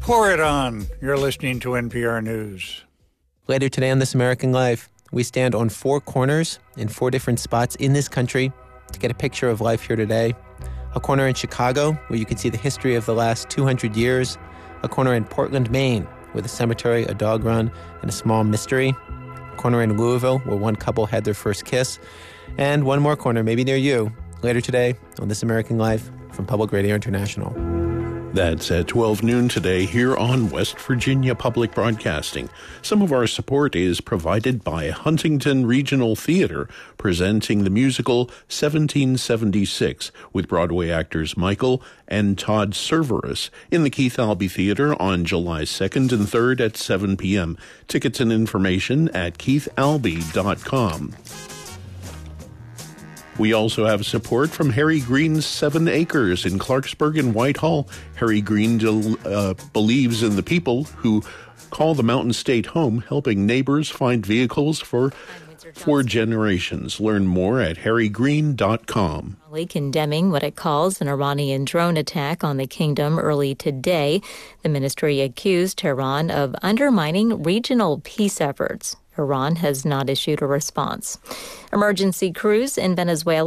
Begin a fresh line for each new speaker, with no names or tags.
Pour it on. You're listening to NPR News.
Later today on This American Life, we stand on 4 corners in 4 different spots in this country to get a picture of life here today. A corner in Chicago, where you can see the history of the last 200 years. A corner in Portland, Maine, with a cemetery, a dog run, and a small mystery. A corner in Louisville, where one couple had their first kiss. And one more corner, maybe near you, later today on This American Life from Public Radio International.
That's at 12 noon today here on West Virginia Public Broadcasting. Some of our support is provided by Huntington Regional Theater, presenting the musical 1776 with Broadway actors Michael and Todd Cerverus in the Keith Albee Theater on July 2nd and 3rd at 7 p.m. Tickets and information at keithalbee.com. We also have support from Harry Green's 7 Acres in Clarksburg and Whitehall. Harry Green believes in the people who call the Mountain State home, helping neighbors find vehicles for 4 generations. Learn more at harrygreen.com.
Condemning what it calls an Iranian drone attack on the kingdom early today. The ministry accused Tehran of undermining regional peace efforts. Iran has not issued a response. Emergency crews in Venezuela